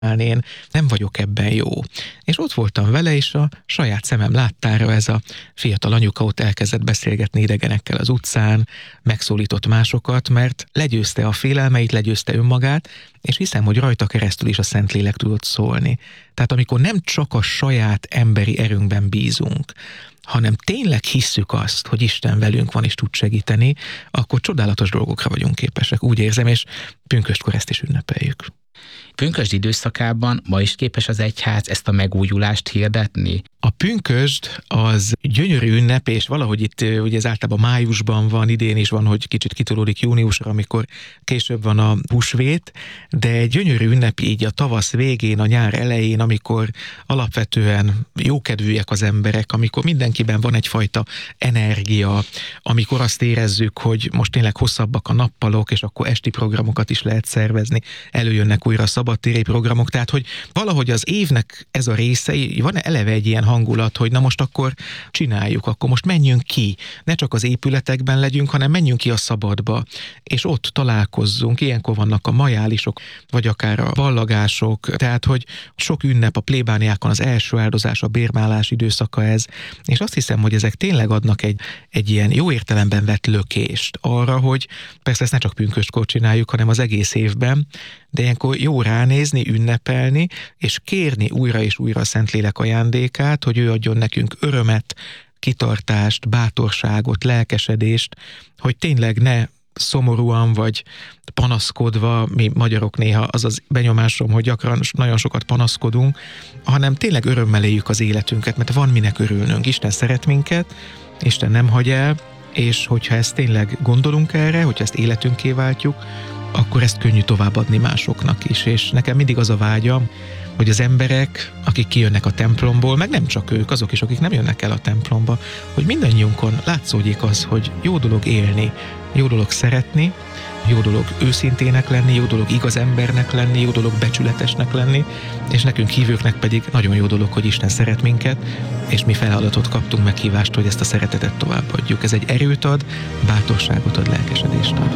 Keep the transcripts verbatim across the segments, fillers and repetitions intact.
én nem vagyok ebben jó. És ott voltam vele, és a saját szemem láttára ez a fiatal anyuka ott elkezdett beszélgetni idegenekkel az utcán, megszólított másokat, mert legyőzte a félelmeit, legyőzte önmagát, és hiszem, hogy rajta keresztül is a Szentlélek tudott szólni. Tehát amikor nem csak a saját emberi erőnkben bízunk, hanem tényleg hisszük azt, hogy Isten velünk van és tud segíteni, akkor csodálatos dolgokra vagyunk képesek. Úgy érzem, és pünköstkor ezt is ünnepeljük. Pünkösd időszakában ma is képes az egyház ezt a megújulást hirdetni? A pünkösd az gyönyörű ünnep, és valahogy itt ugye ez általában májusban van, idén is van, hogy kicsit kitolódik júniusra, amikor később van a húsvét, de egy gyönyörű ünnep így a tavasz végén, a nyár elején, amikor alapvetően jókedvűek az emberek, amikor mindenkiben van egyfajta energia, amikor azt érezzük, hogy most tényleg hosszabbak a nappalok, és akkor esti programokat is lehet szervezni, előjönnek újra a szabadtéri programok, tehát hogy valahogy az évnek ez a része, van eleve egy ilyen hangulat, hogy na most akkor csináljuk, akkor most menjünk ki, ne csak az épületekben legyünk, hanem menjünk ki a szabadba, és ott találkozzunk, ilyenkor vannak a majálisok, vagy akár a ballagások, tehát hogy sok ünnep, a plébániákon az első áldozás, a bérmálás időszaka ez, és azt hiszem, hogy ezek tényleg adnak egy, egy ilyen jó értelemben vett lökést arra, hogy persze ezt ne csak pünköstkor csináljuk, hanem az egész évben, de ilyenkor jó ránézni, ünnepelni, és kérni újra és újra a Szentlélek ajándékát, hogy ő adjon nekünk örömet, kitartást, bátorságot, lelkesedést, hogy tényleg ne szomorúan vagy panaszkodva, mi magyarok néha az az benyomásom, hogy gyakran nagyon sokat panaszkodunk, hanem tényleg örömmel éljük az életünket, mert van minek örülnünk. Isten szeret minket, Isten nem hagy el, és hogyha ezt tényleg gondolunk erre, hogyha ezt életünké váltjuk, akkor ezt könnyű továbbadni másoknak is. És nekem mindig az a vágyam, hogy az emberek, akik kijönnek a templomból, meg nem csak ők, azok is, akik nem jönnek el a templomba, hogy mindannyiunkon látszódjék az, hogy jó dolog élni, jó dolog szeretni, jó dolog őszintének lenni, jó dolog igaz embernek lenni, jó dolog becsületesnek lenni, és nekünk hívőknek pedig nagyon jó dolog, hogy Isten szeret minket, és mi feladatot kaptunk, meghívást, hogy ezt a szeretetet továbbadjuk. Ez egy erőt ad, bátorságot ad, lelkesedést ad.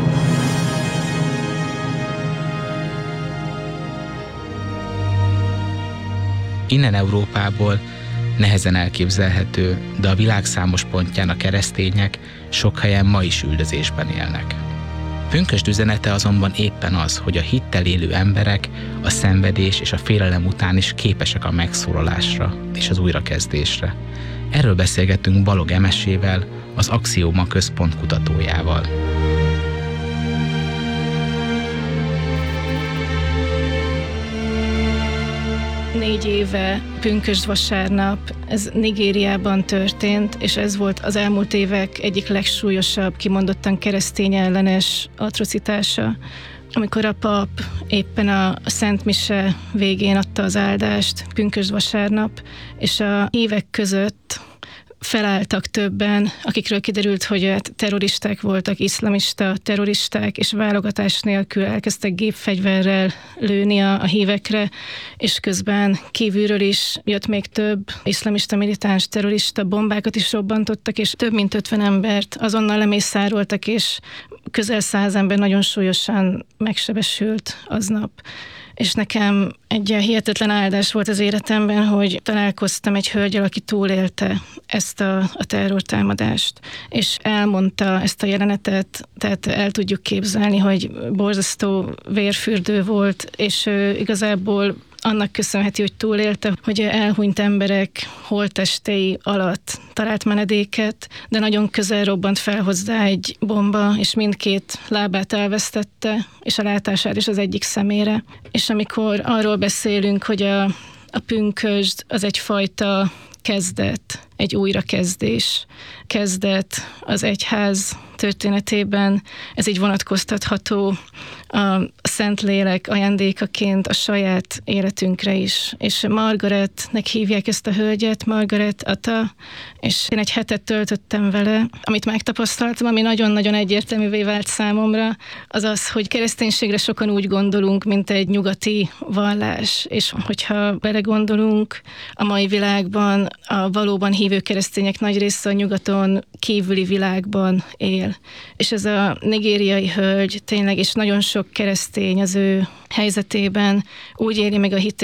Innen Európából nehezen elképzelhető, de a világ számos pontján a keresztények sok helyen ma is üldözésben élnek. Pünkösd üzenete azonban éppen az, hogy a hittel élő emberek a szenvedés és a félelem után is képesek a megszólalásra és az újrakezdésre. Erről beszélgettünk Balog Emesével, az Axioma Központ kutatójával. Négy éve pünkösd vasárnap, ez Nigériában történt, és ez volt az elmúlt évek egyik legsúlyosabb, kimondottan keresztény ellenes atrocitása, amikor a pap éppen a Szent Mise végén adta az áldást, pünkösd vasárnap, és a hívek között felálltak többen, akikről kiderült, hogy terroristák voltak, iszlamista terroristák, és válogatás nélkül elkezdtek gépfegyverrel lőni a, a hívekre, és közben kívülről is jött még több iszlamista militáns terrorista, bombákat is robbantottak, és több mint ötven embert azonnal lemészároltak, és közel száz ember nagyon súlyosan megsebesült aznap. És nekem egy hihetetlen áldás volt az életemben, hogy találkoztam egy hölgyel, aki túlélte ezt a, a terrortámadást, és elmondta ezt a jelenetet, tehát el tudjuk képzelni, hogy borzasztó vérfürdő volt, és ő igazából annak köszönheti, hogy túlélte, hogy elhunyt emberek holttestei alatt talált menedéket, de nagyon közel robbant fel hozzá egy bomba, és mindkét lábát elvesztette, és a látását is az egyik szemére. És amikor arról beszélünk, hogy a, a pünkösd az egyfajta kezdet, egy újrakezdés, kezdet az egyház történetében, ez így vonatkoztatható a Szentlélek ajándékaként a saját életünkre is. És Margaretnek hívják ezt a hölgyet, Margaret Ata, és én egy hetet töltöttem vele. Amit megtapasztaltam, ami nagyon-nagyon egyértelművé vált számomra, az az, hogy kereszténységre sokan úgy gondolunk, mint egy nyugati vallás. És hogyha belegondolunk, a mai világban a valóban hívő keresztények nagy része a nyugaton kívüli világban él. él. És ez a nigériai hölgy tényleg, és nagyon sok keresztény az ő helyzetében úgy éli meg a hitét,